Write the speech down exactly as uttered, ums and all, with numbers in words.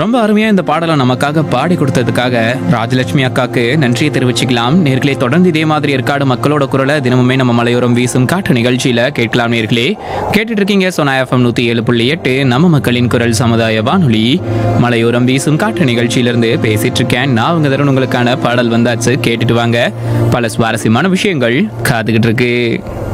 ரொம்ப அருமையா இந்த பாடலை நமக்காக பாடி கொடுத்ததுக்காக ராஜலட்சுமி அக்காக்கு நன்றியை தெரிவிச்சுக்கலாம். நேர்களே, தொடர்ந்து இதே மாதிரி ஏற்காடு மக்களோட குரலை தினமுமே நம்ம மலையோரம் வீசும் காற்று நிகழ்ச்சியில கேட்கலாம். நேர்களே, கேட்டுட்டு இருக்கீங்க சோனா எஃப்எம் நூத்தி ஏழு புள்ளி எட்டு நம்ம மக்களின் குரல் சமுதாய வானொலி. மலையோரம் வீசும் காற்று நிகழ்ச்சியிலிருந்து பேசிட்டு இருக்கேன் நான். உங்க தருண் உங்களுக்கான பாடல் வந்தாச்சு, கேட்டுட்டு வாங்க. பல சுவாரஸ்யமான விஷயங்கள் காத்துக்கிட்டு இருக்கு.